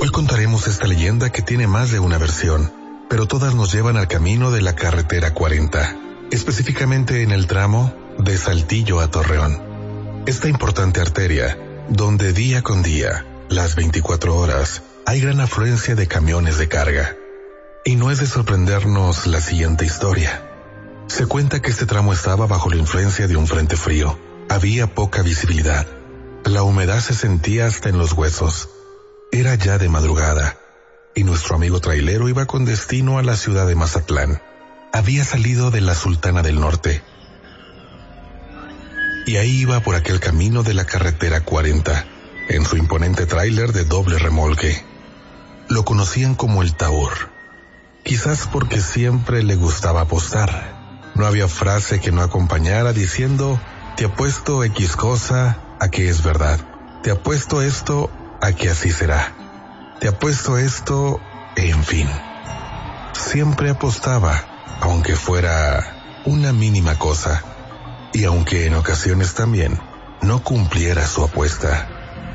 Hoy contaremos esta leyenda que tiene más de una versión, pero todas nos llevan al camino de la carretera 40, específicamente en el tramo de Saltillo a Torreón. Esta importante arteria, donde día con día, las 24 horas, hay gran afluencia de camiones de carga. Y no es de sorprendernos la siguiente historia. Se cuenta que este tramo estaba bajo la influencia de un frente frío. Había poca visibilidad. La humedad se sentía hasta en los huesos. Era ya de madrugada, y nuestro amigo trailero iba con destino a la ciudad de Mazatlán. Había salido de la Sultana del Norte, y ahí iba por aquel camino de la carretera 40, en su imponente tráiler de doble remolque. Lo conocían como el Taur, quizás porque siempre le gustaba apostar. No había frase que no acompañara diciendo: te apuesto X cosa a que es verdad, te apuesto esto a que así será, te apuesto esto, en fin. Siempre apostaba, aunque fuera una mínima cosa, y aunque en ocasiones también no cumpliera su apuesta.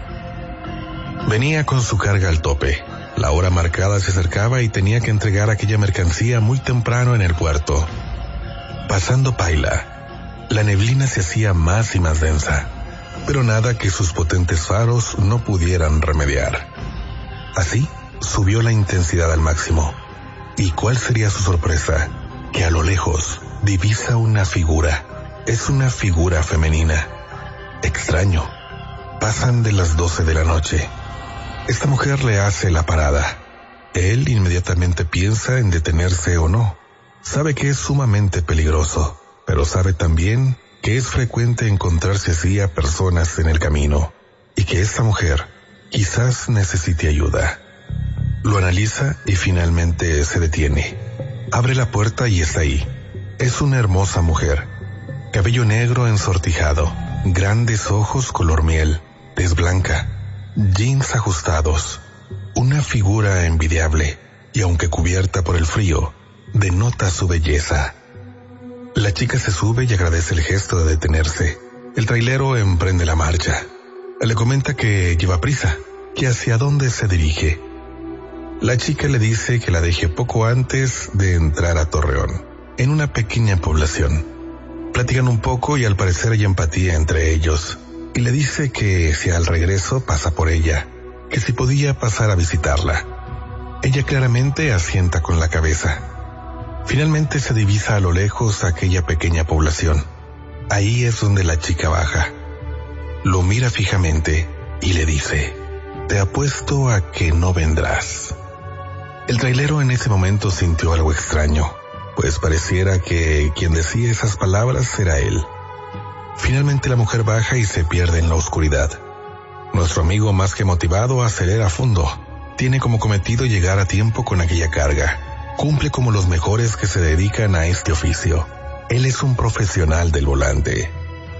Venía con su carga al tope. La hora marcada se acercaba y tenía que entregar aquella mercancía muy temprano en el puerto. Pasando Paila, la neblina se hacía más y más densa, pero nada que sus potentes faros no pudieran remediar. Así, subió la intensidad al máximo. ¿Y cuál sería su sorpresa? Que a lo lejos divisa una figura. Es una figura femenina. Extraño. Pasan de las 12 de la noche. Esta mujer le hace la parada. Él inmediatamente piensa en detenerse o no. Sabe que es sumamente peligroso, pero sabe también que es frecuente encontrarse así a personas en el camino, y que esta mujer quizás necesite ayuda. Lo analiza y finalmente se detiene. Abre la puerta y está ahí. Es una hermosa mujer. Cabello negro ensortijado, grandes ojos color miel, tez blanca, jeans ajustados, una figura envidiable, y aunque cubierta por el frío, denota su belleza. La chica se sube y agradece el gesto de detenerse. El trailero emprende la marcha. Le comenta que lleva prisa, que hacia dónde se dirige. La chica le dice que la deje poco antes de entrar a Torreón, en una pequeña población. Platican un poco y al parecer hay empatía entre ellos, y le dice que si al regreso pasa por ella, que si podía pasar a visitarla. Ella claramente asienta con la cabeza. Finalmente se divisa a lo lejos aquella pequeña población. Ahí es donde la chica baja. Lo mira fijamente y le dice: te apuesto a que no vendrás. El trailero en ese momento sintió algo extraño, pues pareciera que quien decía esas palabras era él. Finalmente la mujer baja y se pierde en la oscuridad. Nuestro amigo, más que motivado, acelera a fondo. Tiene como cometido llegar a tiempo con aquella carga. Cumple como los mejores que se dedican a este oficio. Él es un profesional del volante.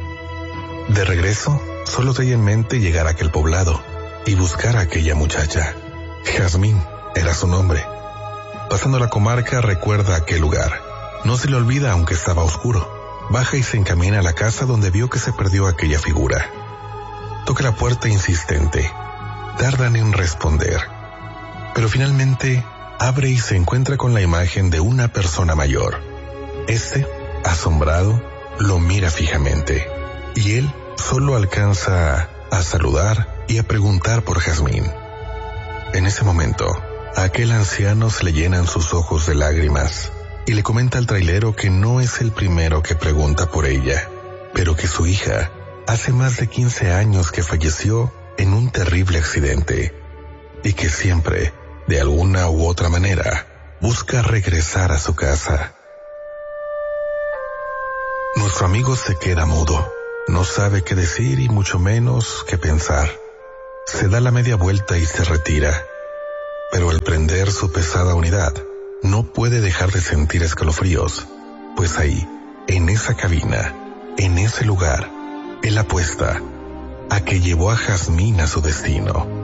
De regreso, solo trae en mente llegar a aquel poblado y buscar a aquella muchacha. Jazmín era su nombre. Pasando la comarca, recuerda aquel lugar. No se le olvida aunque estaba oscuro. Baja y se encamina a la casa donde vio que se perdió aquella figura. Toca la puerta insistente. Tardan en responder. Pero finalmente abre y se encuentra con la imagen de una persona mayor. Este, asombrado, lo mira fijamente, y él solo alcanza a saludar y a preguntar por Jazmín. En ese momento, a aquel anciano se le llenan sus ojos de lágrimas, y le comenta al trailero que no es el primero que pregunta por ella, pero que su hija hace más de 15 años que falleció en un terrible accidente, y que siempre, de alguna u otra manera, busca regresar a su casa. Nuestro amigo se queda mudo, no sabe qué decir y mucho menos qué pensar. Se da la media vuelta y se retira, pero al prender su pesada unidad, no puede dejar de sentir escalofríos, pues ahí, en esa cabina, en ese lugar, él apuesta a que llevó a Jazmín a su destino.